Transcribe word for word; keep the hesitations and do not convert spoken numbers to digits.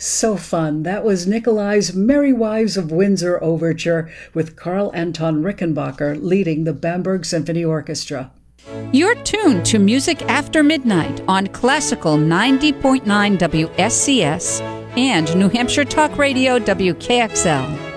So fun. That was Nikolai's Merry Wives of Windsor Overture with Carl Anton Rickenbacker leading the Bamberg Symphony Orchestra. You're tuned to Music After Midnight on Classical ninety point nine W S C S and New Hampshire Talk Radio W K X L.